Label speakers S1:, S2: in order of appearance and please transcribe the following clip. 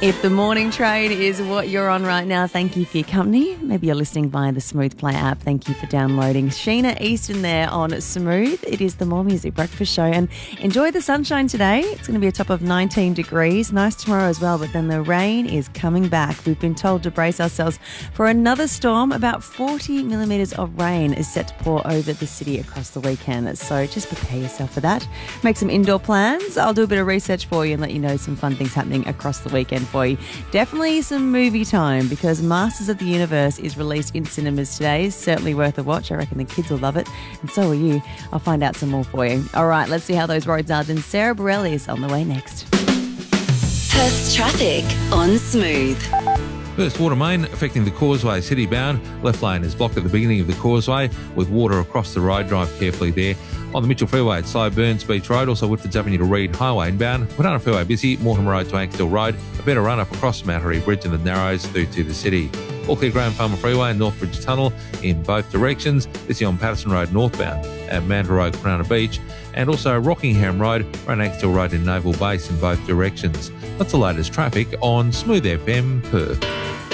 S1: If the morning train is what you're on right now, thank you for your company. Maybe you're listening via the Smooth Play app. Thank you for downloading. Sheena Easton there on Smooth. It is the More Music Breakfast Show. And enjoy the sunshine today. It's going to be a top of 19 degrees. Nice tomorrow as well. But then the rain is coming back. We've been told to brace ourselves for another storm. About 40 millimetres of rain is set to pour over the city across the weekend. So just prepare yourself for that. Make some indoor plans. I'll do a bit of research for you and let you know some fun things happening across the weekend for you. Definitely some movie time because Masters of the Universe is released in cinemas today. Certainly worth a watch. I reckon the kids will love it, and so will you. I'll find out some more for you. All right, let's see how those roads are. Then Sarah Bareilles is on the way next.
S2: Perth's traffic on Smooth.
S3: First water main affecting the Causeway city bound. Left lane is blocked at the beginning of the Causeway with water across the road. Drive carefully there. On the Mitchell Freeway at slow Burns Beach Road, also Woodfords Avenue to Reid Highway inbound. Padana Freeway busy, Mortimer Road to Anksdale Road. A better run up across the Mattery Bridge and the Narrows through to the city. All clear Graham Farmer Freeway and Northbridge Tunnel in both directions. This is on Patterson Road northbound at Mandurah Road, Cronulla Beach. And also Rockingham Road around Anksdale Road in Naval Base in both directions. That's the latest traffic on Smooth FM Perth.